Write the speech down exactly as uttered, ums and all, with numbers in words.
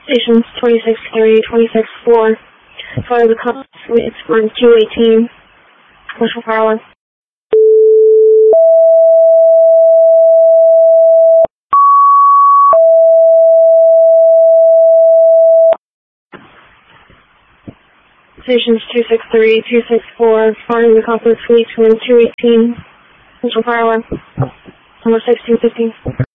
Stations twenty-six three, twenty-six four. Fire the cops. It's on two eighteen. Commercial Fire Alarm. Stations two six three, two six four. Fire the cops. Suite one two eighteen. Commercial Fire Alarm. Number sixteen fifteen.